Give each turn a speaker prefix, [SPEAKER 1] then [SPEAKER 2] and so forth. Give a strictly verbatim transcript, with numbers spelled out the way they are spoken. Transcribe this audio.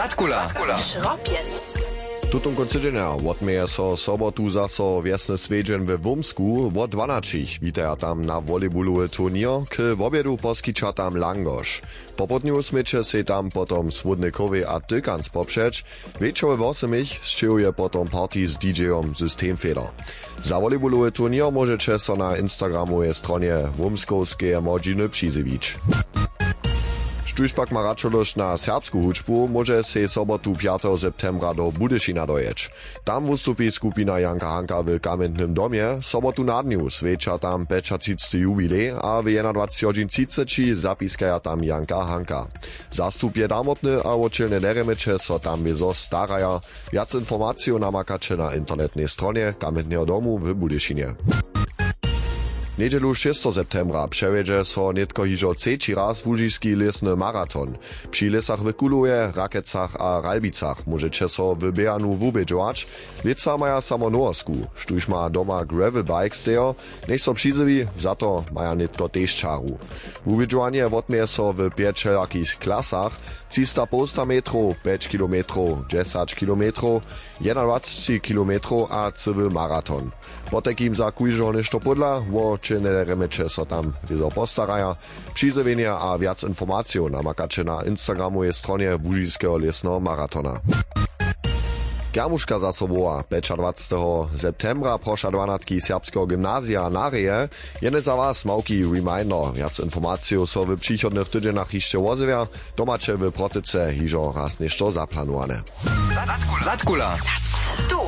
[SPEAKER 1] Zatkula.
[SPEAKER 2] Schropiec.
[SPEAKER 3] Tutum koncydźenia odmieje so sobotu zaso wiesny swiedźeń we Wumsku od dwanaestej. Witaja tam na volejbolowy turnier, k obiedu poskicza tam langosz. Po południu smycze se tam potom Swódnykowy a Tykans poprzeć. Wieczory osemich sczyłuje potom party z D J-om Systemfeder. Za volejbolowy turnier możecie so na Instagramowej stronie Wumskowskie Modziny przyzywić. Štuž pak ma račolož na serbsku hudžbu, môže se sobotu piątego septembra do Budyšina dojeć. Tam wystupí skupina Janka Hanka w Kamiennym domie, sobotu na dniu sveča tam päťdesiaty jubilej a w dwudziestej hodin třicet zapiskaja tam Janka Hanka. Zastup je damotny a očelne leremeče so tam wiezo staraja. Viac informacji namakače na internetnej stronie Kamiennego domu w Budyšinie. Niedzielu szóstego septembra przewiedzie so netko hižo trzeci raz łužiski lesny maraton. Przy lesach w Kuluje, Rakecach a Ralbicach możecie so w Bejanu wubedżować. Leca maja samo norsku, sztuž ma doma gravel bikes deo, niech so przyzywi, za to maja netko też czaru. Wubedżowanie odmieje so w pięciolakich klasach, trzysta posta metrów, pięć kilometrów, dziesięć kilometrów, dwadzieścia kilometrów a cały maraton. Po takim za kujżo nešto podla, wo čelne remeče so tam wiezo postaraja. Przyzywienia a wiac informacji namakače na Instagramowej stronie Łužiského lesného maratona. Germuška zasobowa dwudziestego piątego septembra prosza dwanatki serbskiego gimnazja Nareje. Jene za was małki reminder. Wiac informacji so w przychodnych tydzienach jeszcze wozywia. Domacze w Protyce hižo raz nešto zaplanowane.
[SPEAKER 1] Zatkula.
[SPEAKER 2] Tu